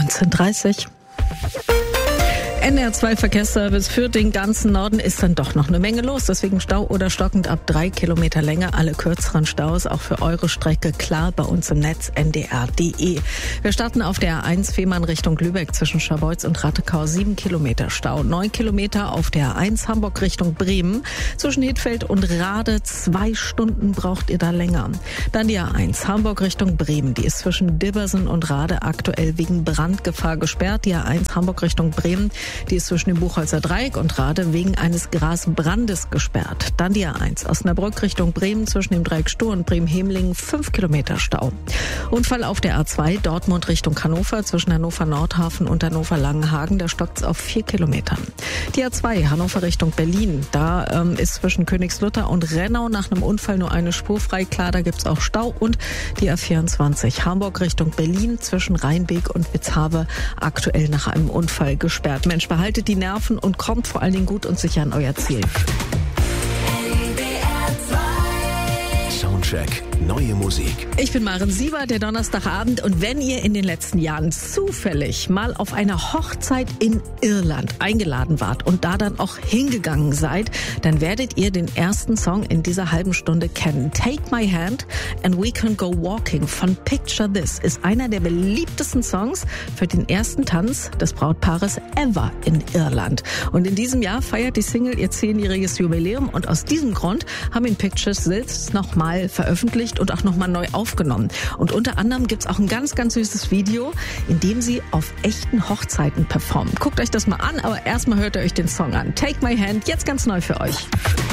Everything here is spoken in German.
19:30. NR2 Verkehrsservice für den ganzen Norden ist dann doch noch eine Menge los. Deswegen Stau oder stockend ab 3 Kilometer Länge. Alle kürzeren Staus auch für eure Strecke klar bei uns im Netz ndr.de. Wir starten auf der A1 Fehmarn Richtung Lübeck zwischen Scharbeutz und Rattekau 7 Kilometer Stau. 9 Kilometer auf der A1 Hamburg Richtung Bremen. Zwischen Hetfeld und Rade 2 Stunden braucht ihr da länger. Dann die A1 Hamburg Richtung Bremen. Die ist zwischen Dibbersen und Rade aktuell wegen Brandgefahr gesperrt. Die A1 Hamburg Richtung Bremen. Die ist zwischen dem Buchholzer Dreieck und Rade wegen eines Grasbrandes gesperrt. Dann die A1 Osnabrück Richtung Bremen zwischen dem Dreieck Stur und Bremen-Hemlingen 5 Kilometer Stau. Unfall auf der A2 Dortmund Richtung Hannover zwischen Hannover Nordhafen und Hannover Langenhagen. Da stockt's auf 4 Kilometern. Die A2 Hannover Richtung Berlin. Da ist zwischen Königslutter und Rennau nach einem Unfall nur eine Spur frei. Klar, da gibt's auch Stau. Und die A24 Hamburg Richtung Berlin zwischen Rheinbeek und Witzhabe aktuell nach einem Unfall gesperrt. Mensch, behaltet die Nerven und kommt vor allen Dingen gut und sicher an euer Ziel. Soundcheck, neue Musik. Ich bin Maren Sieber, der Donnerstagabend. Und wenn ihr in den letzten Jahren zufällig mal auf einer Hochzeit in Irland eingeladen wart und da dann auch hingegangen seid, dann werdet ihr den ersten Song in dieser halben Stunde kennen. Take My Hand and We Can Go Walking von Picture This ist einer der beliebtesten Songs für den ersten Tanz des Brautpaares ever in Irland. Und in diesem Jahr feiert die Single ihr 10-jähriges Jubiläum und aus diesem Grund haben ihn Picture This nochmal veröffentlicht und auch nochmal neu aufgenommen. Und unter anderem gibt's auch ein ganz, ganz süßes Video, in dem sie auf echten Hochzeiten performen. Guckt euch das mal an, aber erstmal hört ihr euch den Song an. Take My Hand, jetzt ganz neu für euch.